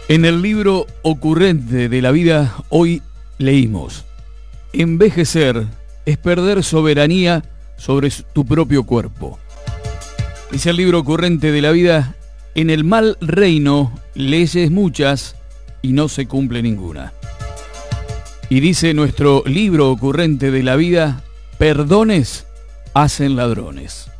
En el libro ocurrente de la vida, hoy leímos: envejecer es perder soberanía sobre tu propio cuerpo. Dice el libro ocurrente de la vida: en el mal reino, leyes muchas y no se cumple ninguna. Y dice nuestro libro ocurrente de la vida: perdones hacen ladrones.